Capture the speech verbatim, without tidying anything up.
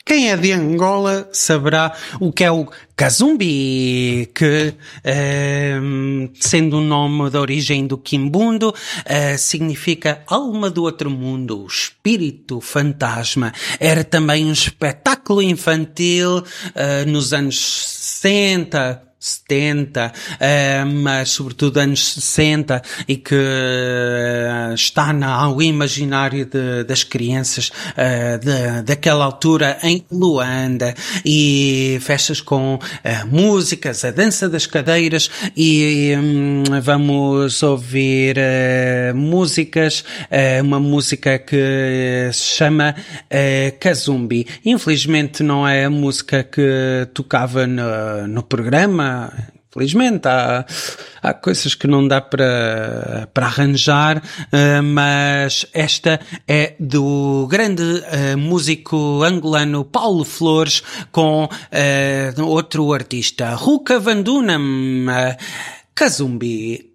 Quem é de Angola saberá o que é o Kazumbi, que, uh, sendo um nome de origem do quimbundo, uh, significa alma do outro mundo, espírito, fantasma. Era também um espetáculo infantil uh, nos anos sessenta, setenta, uh, mas sobretudo anos sessenta, e que uh, está no imaginário de, das crianças uh, de, daquela altura em Luanda, e festas com uh, músicas, a dança das cadeiras, e um, vamos ouvir uh, músicas, uh, uma música que se chama uh, Kazumbi. Infelizmente não é a música que tocava no, no programa. Infelizmente, há, há coisas que não dá para, para arranjar, uh, mas esta é do grande uh, músico angolano Paulo Flores com uh, outro artista, Ruka Vandunam, uh, Kazumbi.